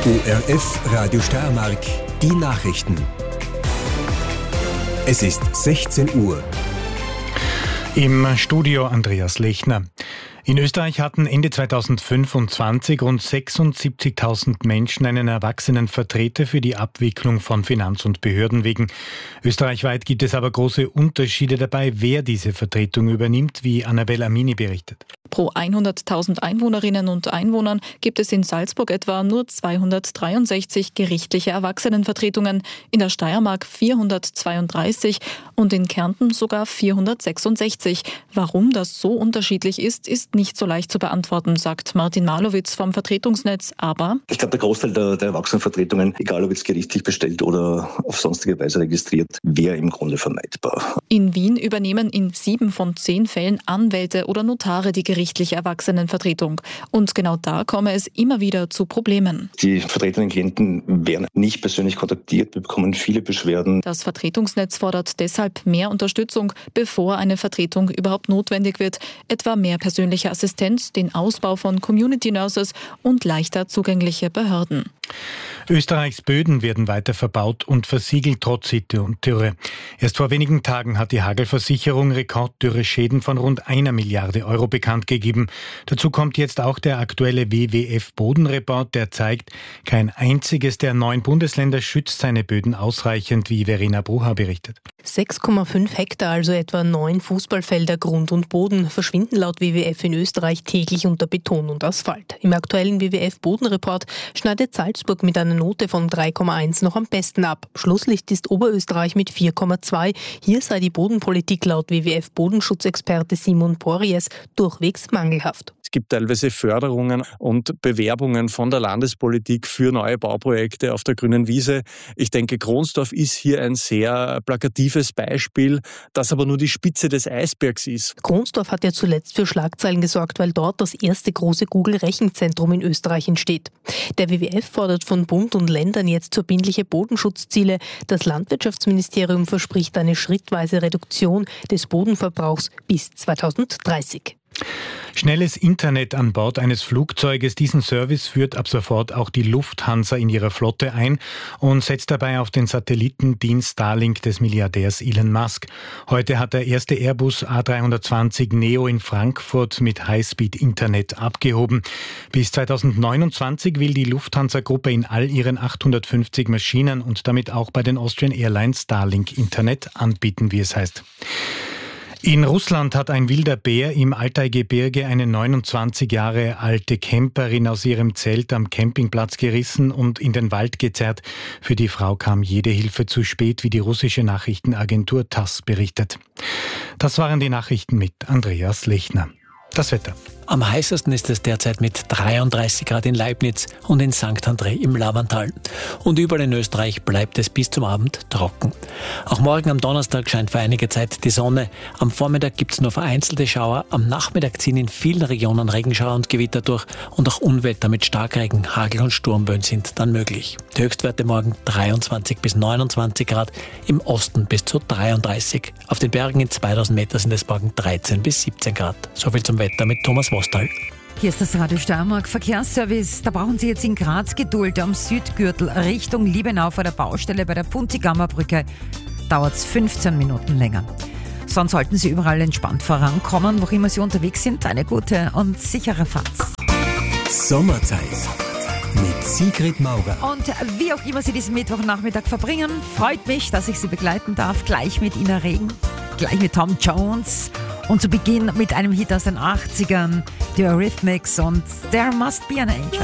ORF Radio Steiermark, die Nachrichten. Es ist 16 Uhr. Im Studio Andreas Lechner. In Österreich hatten Ende 2025 rund 76.000 Menschen einen Erwachsenenvertreter für die Abwicklung von Finanz- und Behördenwegen. Österreichweit gibt es aber große Unterschiede dabei, wer diese Vertretung übernimmt, wie Annabel Amini berichtet. Pro 100.000 Einwohnerinnen und Einwohnern gibt es in Salzburg etwa nur 263 gerichtliche Erwachsenenvertretungen, in der Steiermark 432 und in Kärnten sogar 466. Warum das so unterschiedlich ist nicht so leicht zu beantworten, sagt Martin Malowitz vom Vertretungsnetz. Aber ich glaube, der Großteil der Erwachsenenvertretungen, egal ob jetzt gerichtlich bestellt oder auf sonstige Weise registriert, wäre im Grunde vermeidbar. In Wien übernehmen in 7 von 10 Fällen Anwälte oder Notare die gerichtliche Erwachsenenvertretung. Und genau da komme es immer wieder zu Problemen. Die vertretenen Klienten werden nicht persönlich kontaktiert, bekommen viele Beschwerden. Das Vertretungsnetz fordert deshalb mehr Unterstützung, bevor eine Vertretung überhaupt notwendig wird, etwa mehr persönliche Assistenz, den Ausbau von Community Nurses und leichter zugängliche Behörden. Österreichs Böden werden weiter verbaut und versiegelt trotz Hitze und Dürre. Erst vor wenigen Tagen hat die Hagelversicherung Rekorddürreschäden von rund 1 Milliarde Euro bekannt gegeben. Dazu kommt jetzt auch der aktuelle WWF-Bodenreport, der zeigt, kein einziges der 9 Bundesländer schützt seine Böden ausreichend, wie Verena Brucher berichtet. 6,5 Hektar, also etwa 9 Fußballfelder Grund und Boden, verschwinden laut WWF in Österreich täglich unter Beton und Asphalt. Im aktuellen WWF-Bodenreport schneidet Salzburg mit einer Note von 3,1 noch am besten ab. Schlusslicht ist Oberösterreich mit 4,2. Hier sei die Bodenpolitik laut WWF-Bodenschutzexperte Simon Porries durchwegs mangelhaft. Es gibt teilweise Förderungen und Bewerbungen von der Landespolitik für neue Bauprojekte auf der grünen Wiese. Ich denke, Kronsdorf ist hier ein sehr plakatives Beispiel, das aber nur die Spitze des Eisbergs ist. Kronsdorf hat ja zuletzt für Schlagzeilen gesorgt, weil dort das erste große Google-Rechenzentrum in Österreich entsteht. Der WWF fordert von Bund und Ländern jetzt verbindliche Bodenschutzziele. Das Landwirtschaftsministerium verspricht eine schrittweise Reduktion des Bodenverbrauchs bis 2030. Schnelles Internet an Bord eines Flugzeuges. Diesen Service führt ab sofort auch die Lufthansa in ihrer Flotte ein und setzt dabei auf den Satellitendienst Starlink des Milliardärs Elon Musk. Heute hat der erste Airbus A320 Neo in Frankfurt mit Highspeed-Internet abgehoben. Bis 2029 will die Lufthansa-Gruppe in all ihren 850 Maschinen und damit auch bei den Austrian Airlines Starlink-Internet anbieten, wie es heißt. In Russland hat ein wilder Bär im Altai-Gebirge eine 29 Jahre alte Camperin aus ihrem Zelt am Campingplatz gerissen und in den Wald gezerrt. Für die Frau kam jede Hilfe zu spät, wie die russische Nachrichtenagentur TASS berichtet. Das waren die Nachrichten mit Andreas Lechner. Das Wetter. Am heißesten ist es derzeit mit 33 Grad in Leibniz und in St. André im Lavantal. Und überall in Österreich bleibt es bis zum Abend trocken. Auch morgen am Donnerstag scheint für einige Zeit die Sonne. Am Vormittag gibt es nur vereinzelte Schauer. Am Nachmittag ziehen in vielen Regionen Regenschauer und Gewitter durch. Und auch Unwetter mit Starkregen, Hagel und Sturmböen sind dann möglich. Die Höchstwerte morgen 23 bis 29 Grad, im Osten bis zu 33. Auf den Bergen in 2000 Meter sind es morgen 13 bis 17 Grad. Soviel zum Wetter mit Thomas Wostal. Hier ist das Radio Steiermark Verkehrsservice. Da brauchen Sie jetzt in Graz Geduld am Südgürtel Richtung Liebenau vor der Baustelle bei der Puntigammer-Brücke. Dauert es 15 Minuten länger. Sonst sollten Sie überall entspannt vorankommen, wo immer Sie unterwegs sind. Eine gute und sichere Fahrt. Sommerzeit mit Sigrid Maurer. Und wie auch immer Sie diesen Mittwochnachmittag verbringen, freut mich, dass ich Sie begleiten darf. Gleich mit Ina Regen, gleich mit Tom Jones. Und zu Beginn mit einem Hit aus den 80ern, die Eurythmics und There Must Be an Angel.